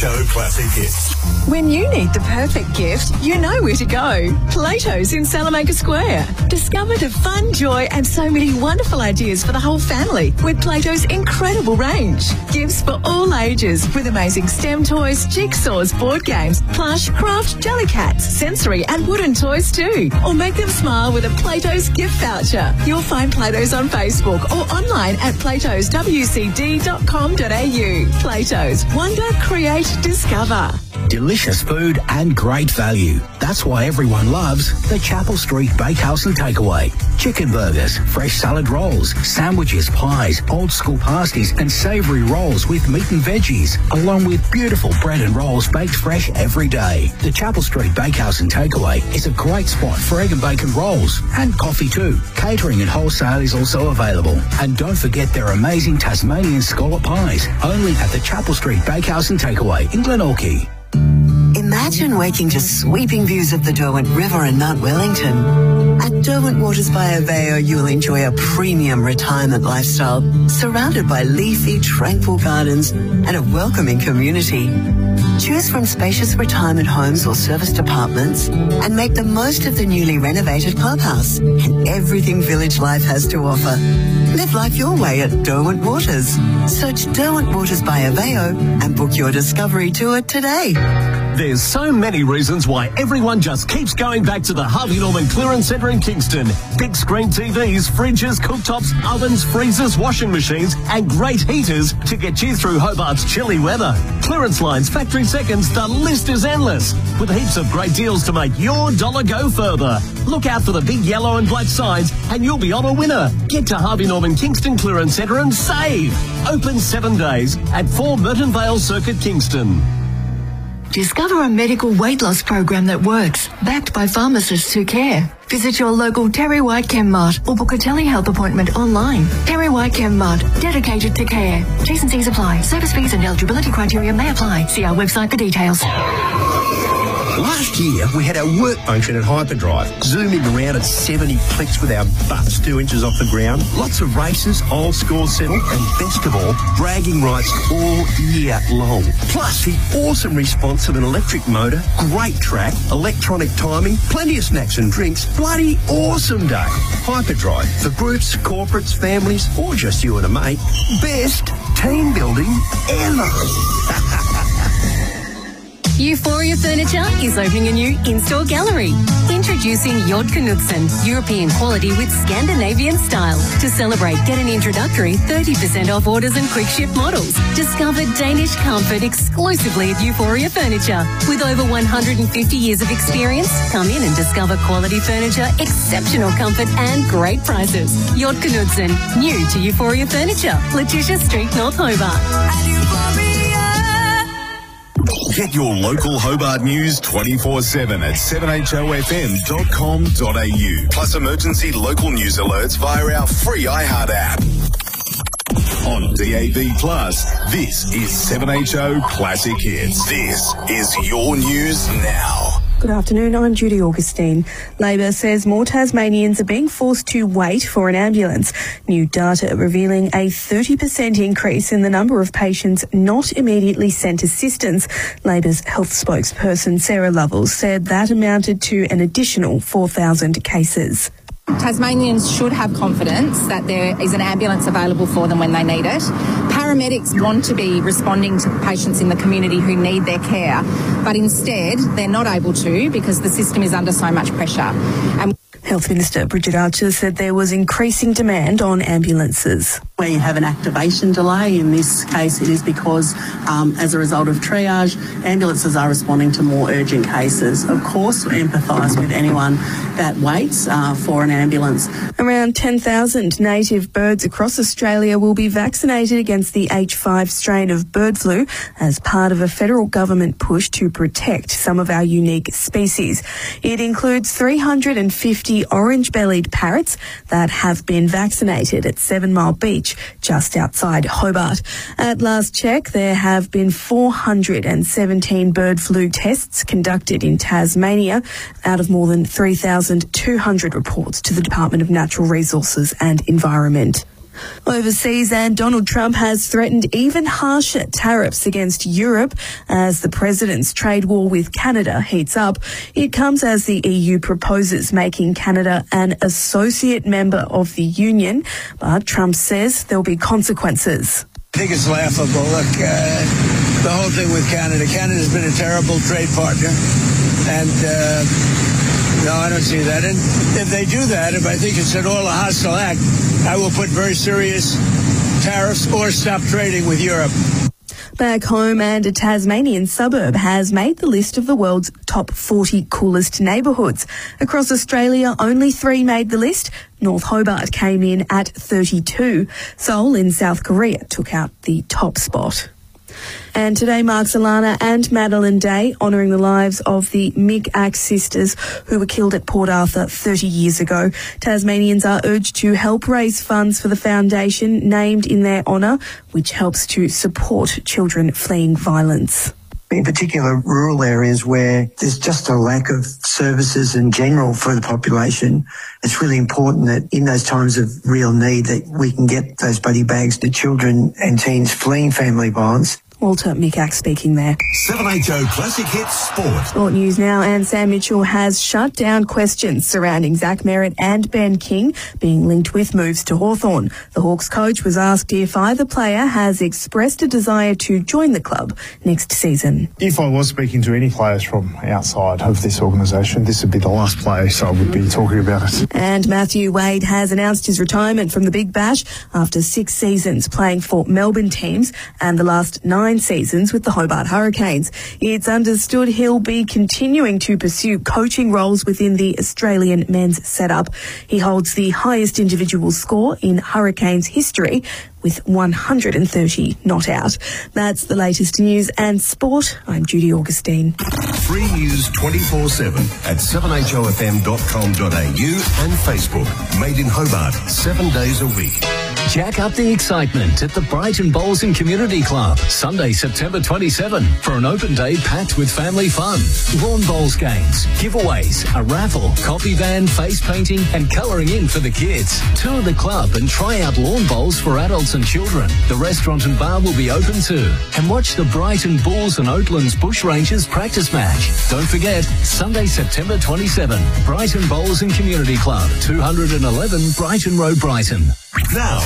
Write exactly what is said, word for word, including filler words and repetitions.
H O Classic Hits. When you need the perfect gift, you know where to go. Plato's in Salamanca Square. Discover the fun, joy and so many wonderful ideas for the whole family with Plato's incredible range. Gifts for all ages with amazing STEM toys, jigsaws, board games, plush, craft, jelly cats, sensory and wooden toys too. Or make them smile with a Plato's gift voucher. You'll find Plato's on Facebook or online at platos w c d dot com dot a u. Plato's. Wonder, create, discover. Delicious food and great value. That's why everyone loves the Chapel Street Bakehouse and Takeaway. Chicken burgers, fresh salad rolls, sandwiches, pies, old school pasties and savoury rolls with meat and veggies, along with beautiful bread and rolls baked fresh every day. The Chapel Street Bakehouse and Takeaway is a great spot for egg and bacon rolls and coffee too. Catering and wholesale is also available. And don't forget their amazing Tasmanian scallop pies, only at the Chapel Street Bakehouse and Takeaway in Glenorchy. Imagine waking to sweeping views of the Derwent River and Mount Wellington. At Derwent Waters by Aveo, you'll enjoy a premium retirement lifestyle surrounded by leafy, tranquil gardens and a welcoming community. Choose from spacious retirement homes or serviced apartments and make the most of the newly renovated clubhouse and everything village life has to offer. Live life your way at Derwent Waters. Search Derwent Waters by Aveo and book your discovery tour today. There's so many reasons why everyone just keeps going back to the Harvey Norman Clearance Centre in Kingston. Big screen T Vs, fridges, cooktops, ovens, freezers, washing machines and great heaters to get you through Hobart's chilly weather. Clearance lines, factory seconds, the list is endless. With heaps of great deals to make your dollar go further. Look out for the big yellow and black signs and you'll be on a winner. Get to Harvey Norman Kingston Clearance Centre and save. Open seven days at four Merton Vale Circuit, Kingston. Discover a medical weight loss program that works, backed by pharmacists who care. Visit your local Terry White Chemmart or book a telehealth appointment online. Terry White Chemmart, dedicated to care. T's and C's apply. Service fees and eligibility criteria may apply. See our website for details. Last year, we had our work function at Hyperdrive, zooming around at seventy clicks with our butts two inches off the ground. Lots of races, old scores settled, and best of all, bragging rights all year long. Plus, the awesome response of an electric motor, great track, electronic timing, plenty of snacks and drinks. Bloody awesome day. Hyperdrive, for groups, corporates, families, or just you and a mate. Best team building ever. Euphoria Furniture is opening a new in-store gallery. Introducing Jord Knudsen, European quality with Scandinavian style. To celebrate, get an introductory thirty percent off orders and quick ship models. Discover Danish comfort exclusively at Euphoria Furniture. With over one hundred fifty years of experience, come in and discover quality furniture, exceptional comfort and great prices. Jord Knudsen, new to Euphoria Furniture, Letitia Street, North Hobart. Get your local Hobart news twenty-four seven at seven h o f m dot com dot a u. Plus emergency local news alerts via our free iHeart app. On D A B Plus, this is seven H O Classic Hits. This is your news now. Good afternoon, I'm Judy Augustine. Labor says more Tasmanians are being forced to wait for an ambulance. New data revealing a thirty percent increase in the number of patients not immediately sent assistance. Labor's health spokesperson Sarah Lovell said that amounted to an additional four thousand cases. Tasmanians should have confidence that there is an ambulance available for them when they need it. Paramedics want to be responding to patients in the community who need their care, but instead they're not able to because the system is under so much pressure. And Health Minister Bridget Archer said there was increasing demand on ambulances. We have an activation delay. In this case, it is because, um, as a result of triage, ambulances are responding to more urgent cases. Of course, we empathise with anyone that waits uh, for an ambulance. Around ten thousand native birds across Australia will be vaccinated against the H five strain of bird flu as part of a federal government push to protect some of our unique species. It includes three hundred fifty orange-bellied parrots that have been vaccinated at Seven Mile Beach, just outside Hobart. At last check, there have been four hundred seventeen bird flu tests conducted in Tasmania out of more than three thousand two hundred reports to the Department of Natural Resources and Environment. Overseas, and Donald Trump has threatened even harsher tariffs against Europe as the president's trade war with Canada heats up. It comes as the E U proposes making Canada an associate member of the Union, but Trump says there'll be consequences. I think it's laughable. Look, uh, the whole thing with Canada. Canada's been a terrible trade partner, and uh, no, I don't see that. And if they do that, if I think it's at all a hostile act, I will put very serious tariffs or stop trading with Europe. Back home, and a Tasmanian suburb has made the list of the world's top forty coolest neighbourhoods. Across Australia, only three made the list. North Hobart came in at thirty-two. Seoul in South Korea took out the top spot. And today marks Alana and Madeline Day, honouring the lives of the Micmac sisters who were killed at Port Arthur thirty years ago. Tasmanians are urged to help raise funds for the foundation named in their honour, which helps to support children fleeing violence. In particular, rural areas where there's just a lack of services in general for the population, it's really important that in those times of real need that we can get those buddy bags to children and teens fleeing family violence. Walter Micmac speaking there. seven H O Classic Hits Sport. Sport news now, and Sam Mitchell has shut down questions surrounding Zach Merritt and Ben King being linked with moves to Hawthorn. The Hawks coach was asked if either player has expressed a desire to join the club next season. If I was speaking to any players from outside of this organisation, this would be the last place I would be talking about it. And Matthew Wade has announced his retirement from the Big Bash after six seasons playing for Melbourne teams and the last nine seasons with the Hobart Hurricanes. It's understood he'll be continuing to pursue coaching roles within the Australian men's setup. He holds the highest individual score in Hurricanes history with one hundred thirty not out. That's the latest news and sport. I'm Judy Augustine. Free news twenty-four seven at seven H O F M dot com dot A U and Facebook. Made in Hobart, seven days a week. Jack up the excitement at the Brighton Bowls and Community Club, Sunday, September twenty-seventh, for an open day packed with family fun. Lawn bowls games, giveaways, a raffle, coffee van, face painting and colouring in for the kids. Tour the club and try out lawn bowls for adults and children. The restaurant and bar will be open too. And watch the Brighton Bulls and Oatlands Bushrangers practice match. Don't forget, Sunday, September twenty-seventh, Brighton Bowls and Community Club, two eleven Brighton Road, Brighton. Now,